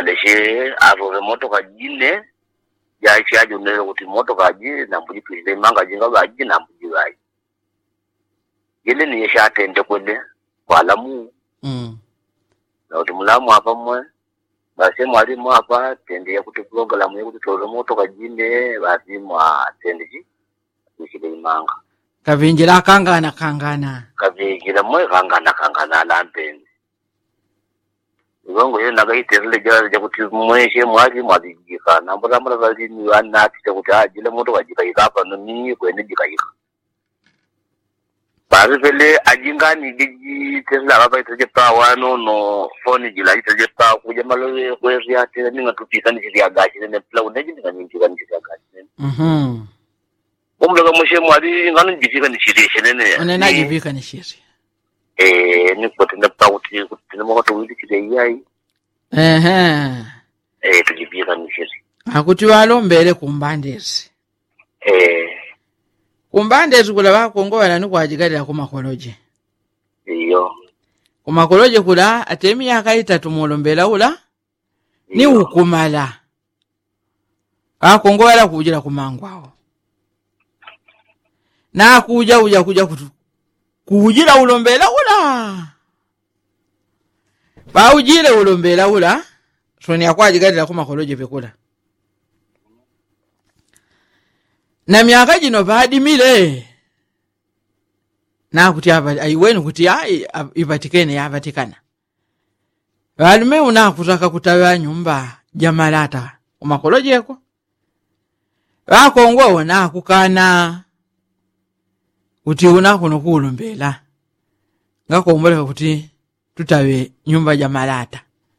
aleshe avo moto kajine ya chaji unele kuti moto kaji na mbuji tuile manga jinga baji na mbuji baji yele ni yesha atende kwele kwa lamu na utimulamu hapa mwe basi mwalimu hapa tende ya kuti program ya kuti tolo moto kajine basi mwa tende ji kushile manga kavinjira kangana kavinjira mwe kangana lampenzi Iwango yeye nagaiterele jaje kuti mweshe mwaji mwazijika nambura mura bali ni wanati kuti ajile moto wajika ikapa nini kwene jikayika bari vele ajingani giji tesla baba itoje pa wano no phone jila itoje pa kuja malowe kwezi ate ninga tupika ni siya gachi ne plau neji ninga nyinjika ni siya gachi umlega mweshe mwali ngani jifika ni shiri ne onena jifika ni shiri ni potenda pauti kutina moto wili kide yai tujibika nishiri akuti walombele kumbandezi kumbandezi kula bakongola ni kwajigalira ku makoloje iyo ku makoloje kula atemi yakaita tumulombela ula ni ukumala akongola kujira kumangwao na kuja kutu kujira ulombela ula ba ujire ulombela ula soni akwajigalira ku makoloje pekula na myaka jino badimile na kuti aiwenu kuti ipatikene yapatikana balume unakutaka kutawa nyumba jamalata ku makolojeko bakongwa wona kukana kuti unakuno kulombela ngakomboleka kuti tutawe nyumba jamalata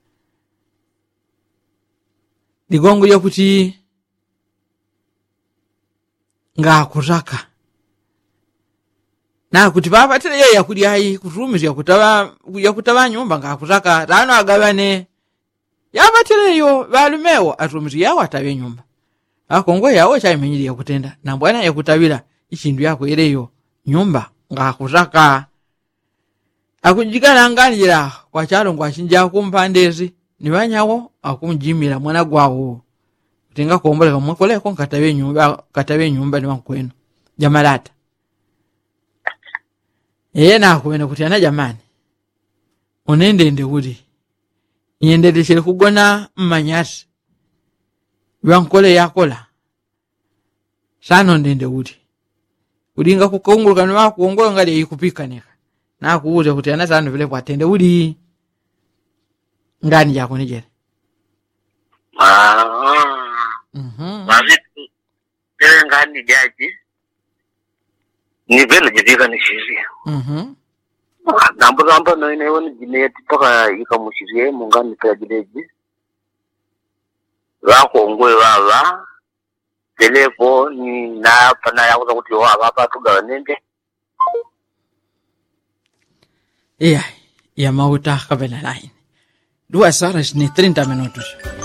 digongo ya kuti ngakutaka na kuti baba tele yeye yakudi hai kutumizya kutawa nyumba ngakutaka rano agabane yabatele yo balumewo atumizya yawo atawe nyumba akongwe yawo chaimenyiri yakutenda na bwana yakutawira ichindu yako ileyo nyumba ngakutaka akujikana nganjira kwa chalo ngwachinja kumpandezi ni banyawo akumjimira mwana gwawo kutenga kuomboleka mwakoleko katawe nyumba ni wankwenu jamalata na kuwena kuti ana jamani unende uli niendeleshere kugona mmanyasi wankole yakola sano ndende uli udinga kukaunguluka nwa kuongola ngali ikupika neka na kuuze kuti ana sano vile kwa tende uli ngani yako nijere Wazipu ngani jaji ni vile jivika ni shiria namba no inewo ni jineti paka ikamushirie mungani kwa jileji wako ngwe wawa telepo ni na pana ya kuza kuti wawa hapa tuga nende ya mauta kabela line 2 horas ni 30 minutos